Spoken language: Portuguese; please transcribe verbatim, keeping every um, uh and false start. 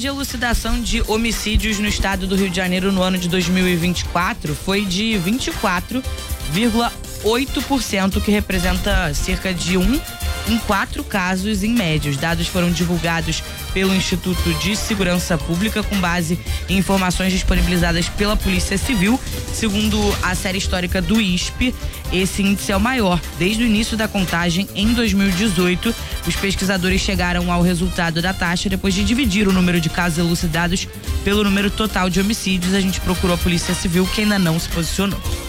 de elucidação de homicídios no estado do Rio de Janeiro no ano de dois mil e vinte e quatro foi de vinte e quatro vírgula oito por cento, que representa cerca de um em quatro casos em média. Os dados foram divulgados pelo Instituto de Segurança Pública com base em informações disponibilizadas pela Polícia Civil. Segundo a série histórica do I S P, esse índice é o maior desde o início da contagem em dois mil e dezoito. Os pesquisadores chegaram ao resultado da taxa depois de dividir o número de casos elucidados pelo número total de homicídios. A gente procurou a Polícia Civil, que ainda não se posicionou.